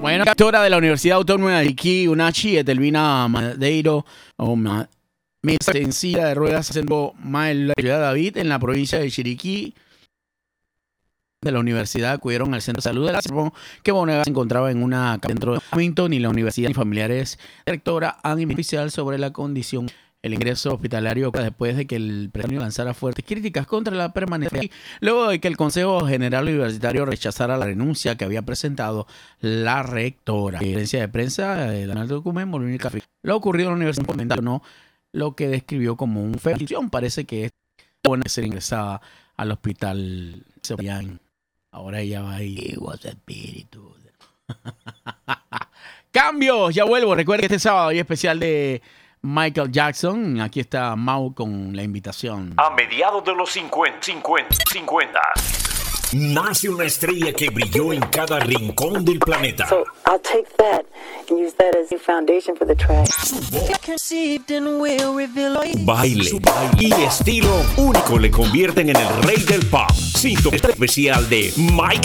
Bueno, la rectora de la Universidad Autónoma de Chiriquí, UNACHI, Etelvina Madeiro, mesa en silla de ruedas haciendo mal la ciudad de David en la provincia de Chiriquí. De la universidad acudieron al centro de salud de la que Bonega se encontraba en una centro de tratamiento. Ni la universidad ni familiares de la rectora han oficial sobre la condición. El ingreso hospitalario después de que el premio lanzara fuertes críticas contra la permanencia, luego de que el Consejo General Universitario rechazara la renuncia que había presentado la rectora. En conferencia de prensa de Donald Documento, lo ocurrido en la universidad no lo que describió como un feo. Parece que es buena ser ingresada al hospital. Ahora ella va ahí, espíritu. Cambios, ya vuelvo. Recuerden que este sábado hay especial de Michael Jackson. Aquí está Mau con la invitación. A mediados de los 50. Nace una estrella que brilló en cada rincón del planeta. So I'll take that and use that as the foundation for the track. Baile y estilo único le convierten en el rey del pop. Sintonía especial de Michael